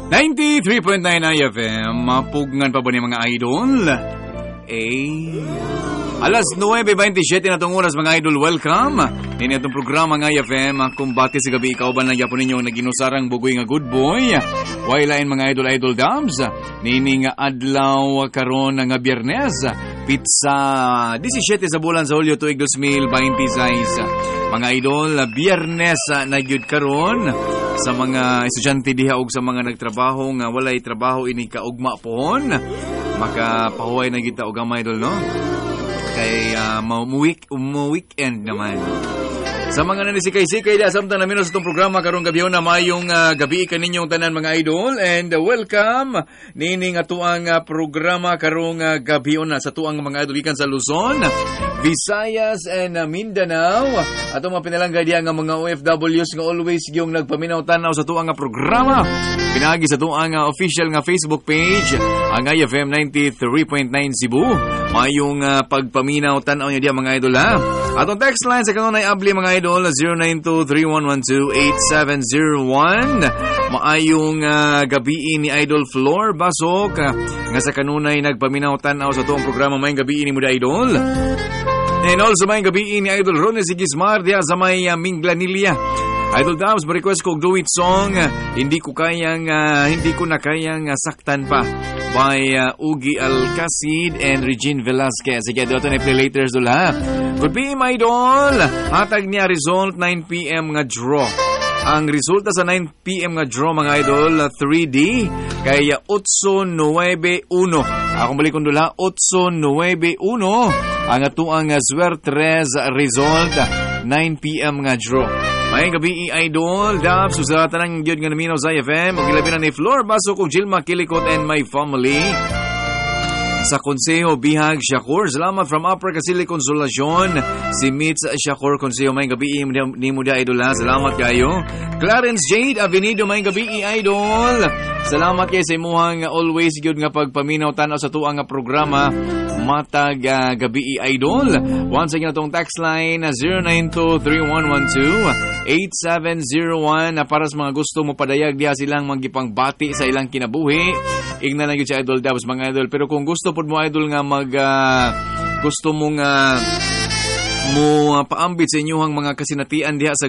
93.9 IFM, mapugngan pa ba ni mga idol? Alas 9:27 na itong oras mga idol, welcome. Nini itong programa ng IFM, kumbati sa gabi, ikaw ba na yapon ninyo naginusarang bugoy nga good boy? Wailain mga idol dams, nini nga adlaw karon nga Biyernes, pizza 17 sa bulan sa Hulyo tuig 2026. Mga idol, Biyernes na gyud karon sa mga estudyante diha og sa mga nagtrabaho nga walay trabaho ini kaugma pohon. Makapahuway na kita og gamay idol, no? Kay weekend naman. Sa mga nanisikay-sikay da samtang na sa itong programa karong gabi na mayong gabi kaninyong tanan mga idol, and welcome nining atuang programa karong gabi na sa tuang mga idol ikan sa Luzon, Visayas and Mindanao. Ato mga pinalangga diya nga mga OFWs nga always yung nagpaminaw tanaw sa tuang programa. Pinagi sa tuang official nga Facebook page ang IFM 93.9 Cebu. Mayong pagpaminaw tanaw niya diya mga idol ha. Atong text line sa kanunay abli mga idol 092-3112-8701. Maayong gabi ni Idol Flor Basok nga sa kanunay nagpaminaw tanaw sa tuong programa mayong gabi ni Muda Idol. And also mayong gabi ni Idol Ronnie Sigismar diya sa may Minglanilla. Idol Dams, request ko do it song hindi ko na kayang saktan pa by Ugi Alcacid and Regine Velasquez. Sige, doon na play later dula. Good be my idol. Hatag niya result 9 PM nga draw. Ang resulta sa 9 PM nga draw mga idol 3D kaya 891. Akong balik kong dula 891 ang atuang swertres result 9 PM nga draw. May gabi idol Dab susatan ng gyud nga naminaw sa IFM ug ilabi na ni Flor Baso kong Gilma Kilikot and my family sa Konseho Bihag Shakur. Salamat from Upper Casili Consolacion. Si Mitz Shakur Konseho may gabi ni Muda Idol ha. Salamat kayo. Clarence Jade Avenido may gabi idol. Salamat kayo sa imuhang always gyud nga pagpaminaw tanaw sa tuang nga programa matag gabi idol. Once again atong text line 092-3112-8701 na para sa mga gusto mo padayag diha silang magipangbati sa ilang kinabuhi. Igna lang gyud sa Idol Dabs mga idol. Pero kung gusto pud mo idol nga gusto mong mo paambit sa inyong mga kasinatian diha sa